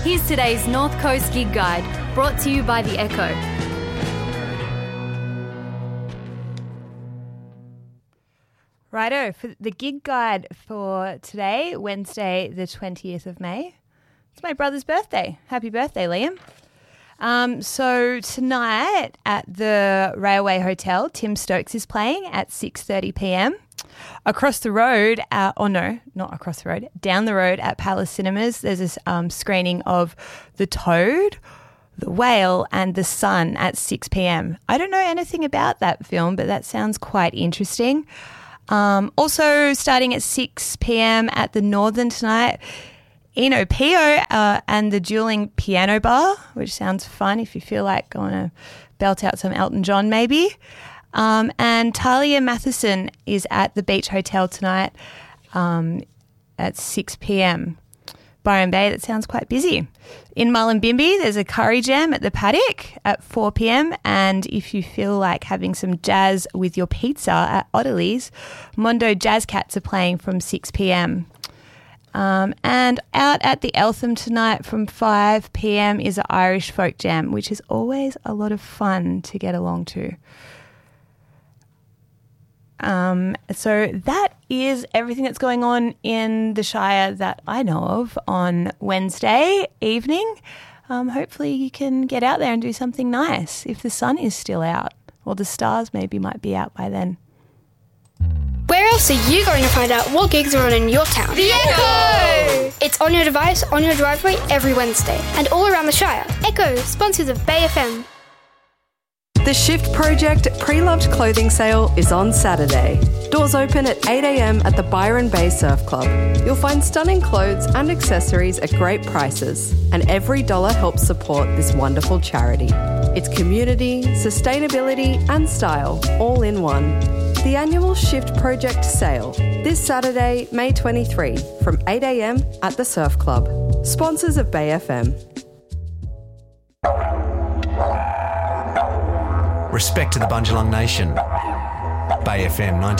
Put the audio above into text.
Here's today's North Coast Gig Guide, brought to you by The Echo. Righto, for the gig guide for today, Wednesday the 20th of May. It's my brother's birthday. Happy birthday, Liam. So tonight at the Railway Hotel, Tim Stokes is playing at 6:30pm. Across the road, not across the road, down the road at Palace Cinemas, there's this screening of The Toad, The Whale and The Sun at 6pm. I don't know anything about that film, but that sounds quite interesting. Also starting at 6pm at the Northern tonight, Eno Pio and the Dueling Piano Bar, which sounds fun if you feel like going to belt out some Elton John maybe. And Talia Matheson is at the Beach Hotel tonight at 6pm. Byron Bay, that sounds quite busy. In Mullumbimby, there's a curry jam at the Paddock at 4pm, and if you feel like having some jazz with your pizza at Otterly's, Mondo Jazz Cats are playing from 6pm. And out at the Eltham tonight from 5pm is an Irish folk jam, which is always a lot of fun to get along to. So that is everything that's going on in the Shire that I know of on Wednesday evening. Hopefully you can get out there and do something nice if the sun is still out, or the stars maybe might be out by then. Where else are you going to find out what gigs are on in your town? The Echo! It's on your device, on your driveway, every Wednesday, and all around the Shire. Echo, sponsors of Bay FM. The Shift Project pre-loved clothing sale is on Saturday. Doors open at 8am at the Byron Bay Surf Club. You'll find stunning clothes and accessories at great prices, and every dollar helps support this wonderful charity. It's community, sustainability and style all in one. The annual Shift Project sale, this Saturday, May 23, from 8am at the Surf Club. Sponsors of Bay FM. Respect to the Bundjalung Nation. Bay FM 90.